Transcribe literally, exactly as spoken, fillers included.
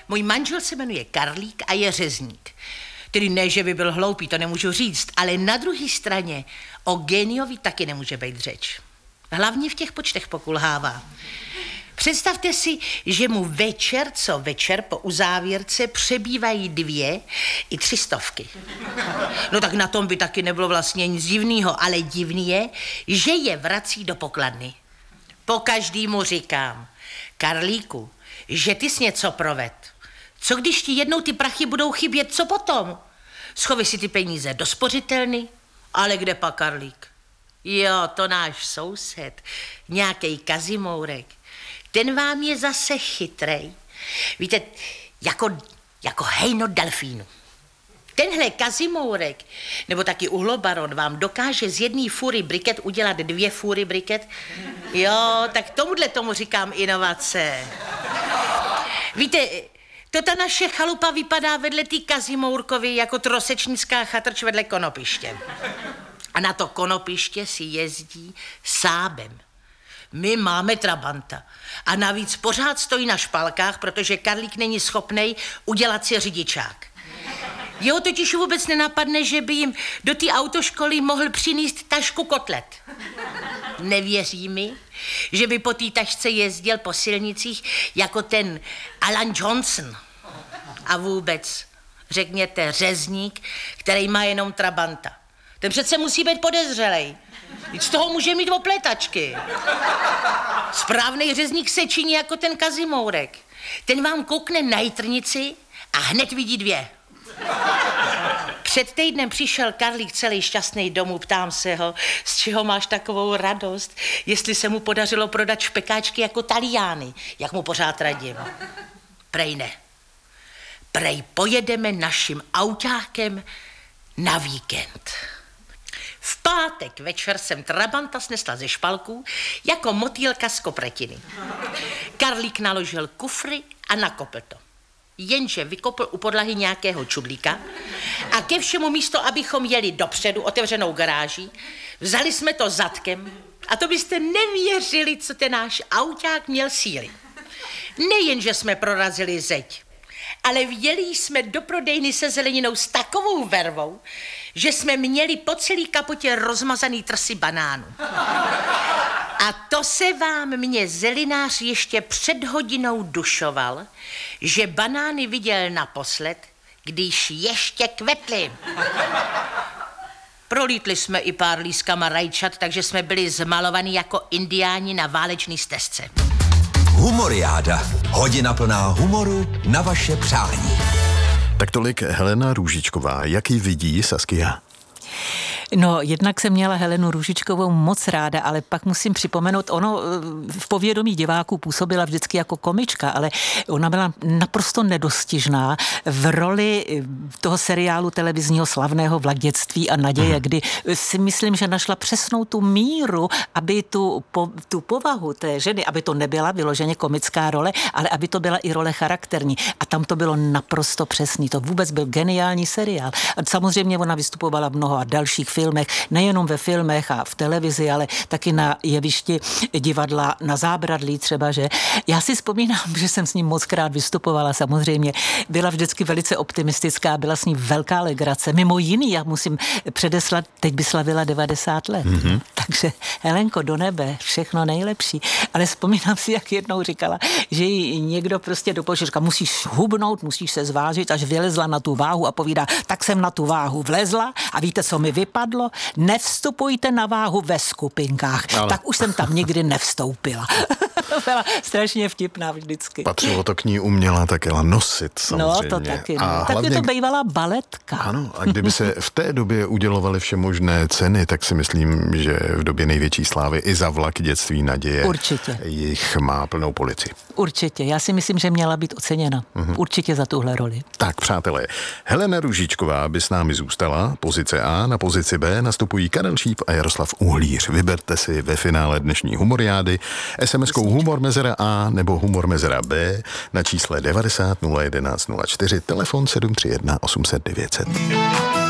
můj manžel se jmenuje Karlík a je řezník. Tedy ne, že by byl hloupý, to nemůžu říct, ale na druhé straně o geniovi taky nemůže být řeč. Hlavně v těch počtech pokulhává. Představte si, že mu večer co večer po uzávěrce přebývají dvě i tři stovky. No tak na tom by taky nebylo vlastně nic divného, ale divný je, že je vrací do pokladny. Po každému říkám, Karlíku, že ty jsi něco proved. Co když ti jednou ty prachy budou chybět, co potom? Schovej si ty peníze do spořitelny, ale kde pak Karlík? Jo, to náš soused, nějakej Kazimourek. Ten vám je zase chytrej. Víte, jako, jako hejno delfínu. Tenhle Kazimourek, nebo taky uhlobaron, vám dokáže z jedné fůry briket udělat dvě fůry briket? Jo, tak tomuhle tomu říkám inovace. Víte, to ta naše chalupa vypadá vedle té Kazimourkovy jako trosečnická chatrč vedle konopiště. A na to konopiště si jezdí Sábem. My máme Trabanta. A navíc pořád stojí na špalkách, protože Karlík není schopnej udělat si řidičák. Jeho totiž vůbec nenapadne, že by jim do té autoškoly mohl přinést tašku kotlet. Nevěří mi, že by po té tašce jezdil po silnicích jako ten Alan Johnson. A vůbec, řekněte, řezník, který má jenom Trabanta. Ten přece musí být podezřelej. Vždyť z toho může mít opletačky. Správnej řezník se činí jako ten Kazimourek. Ten vám koukne na jitrnici a hned vidí dvě. Před týdnem přišel Karlík celý šťastný domů, ptám se ho, z čeho máš takovou radost, jestli se mu podařilo prodat špekáčky jako Taliány, jak mu pořád radím. Prej ne. Prej pojedeme naším autákem na víkend. V pátek večer jsem Trabanta snesla ze špalků jako motýlka z kopretiny. Karlík naložil kufry a nakopl to. Jenže vykopl u podlahy nějakého čudlíka a ke všemu místo, abychom jeli dopředu otevřenou garáží, vzali jsme to zadkem a to byste nevěřili, co ten náš auták měl síly. Nejen, že jsme prorazili zeď, ale vjeli jsme do prodejny se zeleninou s takovou vervou, že jsme měli po celý kapotě rozmazaný trsy banánů. A to se vám mě zelinář ještě před hodinou dušoval, že banány viděl naposled, když ještě kvetly. Prolítli jsme i pár lískama rajčat, takže jsme byli zmalovaní jako indiáni na válečný stezce. Humoriáda. Hodina plná humoru na vaše přání. Tak tolik Helena Růžičková. Jak ji vidí Saskia? No, jednak jsem měla Helenu Růžičkovou moc ráda, ale pak musím připomenout, ono v povědomí diváků působila vždycky jako komička, ale ona byla naprosto nedostižná v roli toho seriálu televizního slavného Vlak dětství a naděje, hmm. kdy si myslím, že našla přesnou tu míru, aby tu, po, tu povahu té ženy, aby to nebyla vyloženě komická role, ale aby to byla i role charakterní. A tam to bylo naprosto přesný. To vůbec byl geniální seriál. A samozřejmě ona vystupovala v mnoha dalších filmech, nejenom ve filmech a v televizi, ale taky na jevišti divadla na Zábradlí třeba, že já si vzpomínám, že jsem s ním mockrát vystupovala, samozřejmě byla vždycky velice optimistická, byla s ní velká legrace, mimo jiný, já musím předeslat, teď by slavila devadesát let, mm-hmm. takže Helenko, do nebe, všechno nejlepší, ale vzpomínám si, jak jednou říkala, že jí někdo prostě doporučil, říká, musíš hubnout, musíš se zvážit, až vylezla na tu váhu a povídá, tak jsem na tu váhu vlezla a víte, co mi vypadlo? Nevstupujte na váhu ve skupinkách. Ale... Tak už jsem tam nikdy nevstoupila. To byla strašně vtipná vždycky. Patřilo to k ní, uměla také nosit samozřejmě. No to taky. No. A tak hlavně... to bývala baletka. Ano, a kdyby se v té době udělovaly všemožné ceny, tak si myslím, že v době největší slávy i za Vlak dětství naděje Určitě. jich má plnou polici. Určitě. Já si myslím, že měla být oceněna. Uh-huh. Určitě za tuhle roli. Tak, přátelé, Helena Růžičková by s námi zůstala. Pozice A, na pozici B nastupují Karel Šíp a Jaroslav Uhlíř. Vyberte si ve finále dnešní humoriády es em eskou Humor mezera A nebo Humor mezera B na čísle devadesát nula jedenáct nula čtyři, telefon sedm tři jedna osm set devět set.